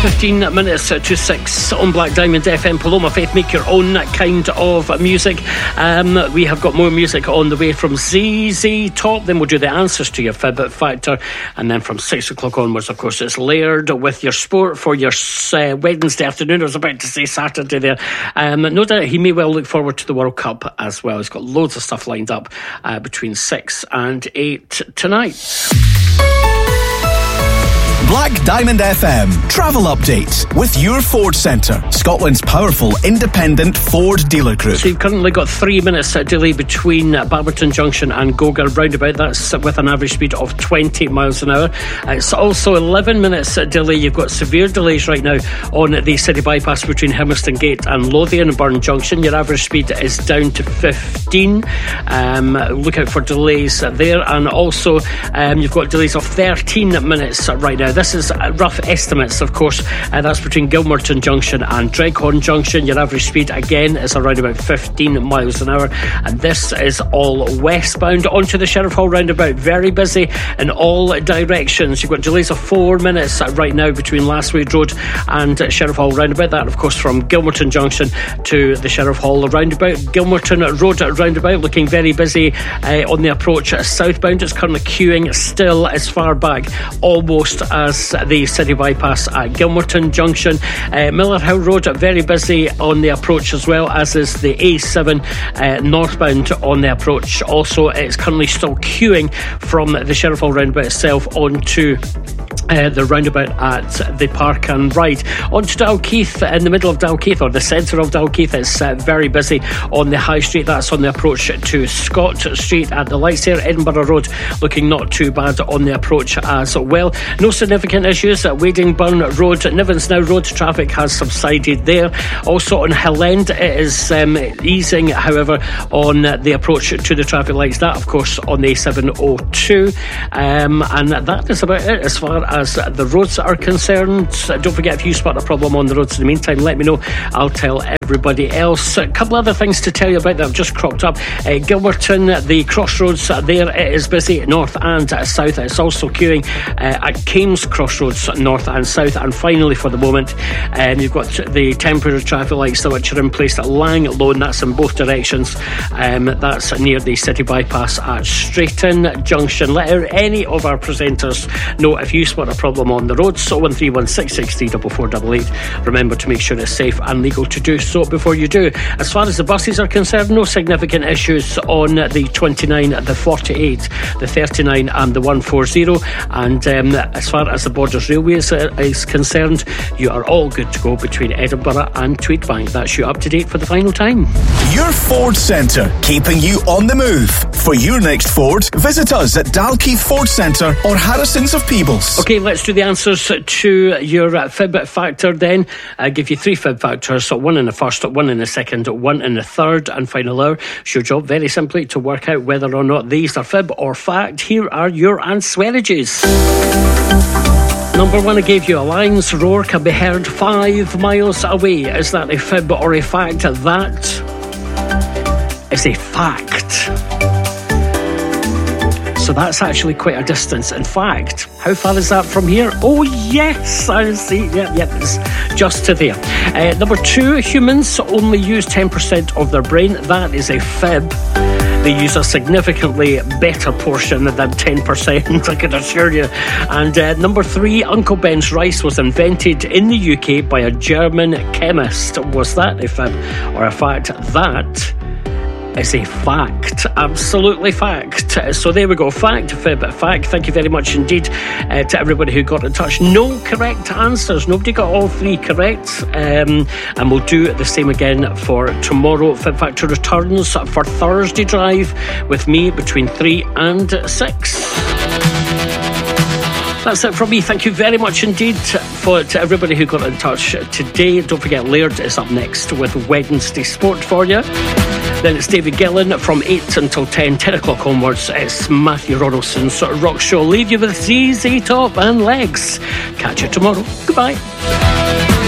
15 minutes to 6 on Black Diamond FM. Paloma Faith, make your own kind of music. We have got more music on the way from ZZ Top. Then we'll do the answers to your Fib Factor. And then from 6 o'clock onwards, of course, it's Laird with your sport for your Wednesday afternoon. I was about to say Saturday there. No doubt he may well look forward to the World Cup as well. He's got loads of stuff lined up between 6 and 8 tonight. Black Diamond FM Travel Update with your Ford Centre, Scotland's powerful independent Ford dealer group. So you've currently got 3 minutes delay between Barberton Junction and Gogar roundabout. That's with an average speed of 20 miles an hour. It's also 11 minutes delay. You've got severe delays right now on the city bypass between Hermiston Gate and Lothian Burn Junction. Your average speed is down to 15. Look out for delays there. And also you've got delays of 13 minutes right now. This is rough estimates, of course. That's between Gilmerton Junction and Dreghorn Junction. Your average speed, again, is around about 15 miles an hour. And this is all westbound. Onto the Sheriff Hall roundabout. Very busy in all directions. You've got delays of 4 minutes right now between Lastwade Road and Sheriff Hall roundabout. That, of course, from Gilmerton Junction to the Sheriff Hall roundabout. Gilmerton Road roundabout looking very busy on the approach southbound. It's currently queuing still as far back almost as the city bypass at Gilmerton Junction. Miller Hill Road very busy on the approach as well, as is the A7 northbound on the approach. Also, it's currently still queuing from the Sheriff Hall roundabout itself onto the roundabout at the Park and Ride. On to Dalkeith, in the middle of Dalkeith, or the centre of Dalkeith, it's very busy on the High Street. That's on the approach to Scott Street at the lights there. Edinburgh Road looking not too bad on the approach as well. No significant issues at Wadingburn Road. Nivens Road traffic has subsided there. Also on Hill End, it is easing, however, on the approach to the traffic lights. That, of course, on the A702. And that is about it as far as the roads are concerned. Don't forget, if you spot a problem on the roads in the meantime, let me know. I'll tell everybody else. A couple other things to tell you about that have just cropped up. Gilmerton, the crossroads there, it is busy north and south. It's also queuing at Kames Crossroads north and south. And finally, for the moment, you've got the temporary traffic lights which are in place at Lang Lone. That's in both directions. That's near the city bypass at Straighton Junction. Let any of our presenters know if you spot a problem on the roads. 01316634488. Remember to make sure it's safe and legal to do so before you do. As far as the buses are concerned, no significant issues on the 29, the 48, the 39 and the 140. And as far as the Borders Railway is concerned, you are all good to go between Edinburgh and Tweedbank. That's you up to date for the final time. Your Ford Centre, keeping you on the move. For your next Ford, visit us at Dalkeith Ford Centre or Harrison's of Peebles. Okay, let's do the answers to your Fib Factor then. I'll give you 3 Fib Factors, so 1 in the first, 1 in the second, 1 in the third and final hour. It's your job, very simply, to work out whether or not these are Fib or Fact. Here are your answerages. Number 1, I gave you a lion's roar can be heard 5 miles away. Is that a Fib or a Fact? That is a fact. So that's actually quite a distance. In fact, how far is that from here? Oh, yes, I see. Yep, it's just to there. Number 2, humans only use 10% of their brain. That is a Fib. They use a significantly better portion than 10%, I can assure you. And number 3, Uncle Ben's rice was invented in the UK by a German chemist. Was that a Fib or a Fact? That is a fact. Absolutely fact. So there we go. Fact, Fib, fact. Thank you very much indeed to everybody who got in touch. No correct answers. Nobody got all 3 correct. And we'll do the same again for tomorrow. Fib Factor returns for Thursday Drive with me between 3 and 6. That's it from me. Thank you very much indeed to everybody who got in touch today. Don't forget, Laird is up next with Wednesday Sport for you. Then it's David Gillen from 8 until 10 o'clock onwards. It's Matthew Ronaldson's Rock Show. Leave you with ZZ Top and Legs. Catch you tomorrow. Goodbye.